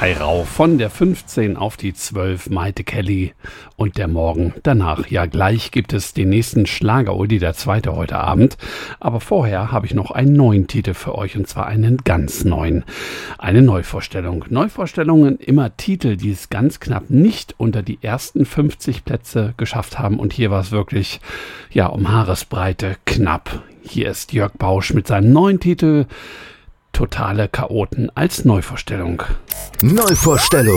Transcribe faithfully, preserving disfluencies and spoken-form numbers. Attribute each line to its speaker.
Speaker 1: drei rauf, von der fünfzehn auf die zwölf, Maite Kelly und der Morgen danach. Ja, gleich gibt es den nächsten Schlager-Uli, der zweite heute Abend. Aber vorher habe ich noch einen neuen Titel für euch, und zwar einen ganz neuen. Eine Neuvorstellung. Neuvorstellungen, immer Titel, die es ganz knapp nicht unter die ersten fünfzig Plätze geschafft haben. Und hier war es wirklich, ja, um Haaresbreite knapp. Hier ist Jörg Bausch mit seinem neuen Titel Totale Chaoten als Neuvorstellung.
Speaker 2: Neuvorstellung.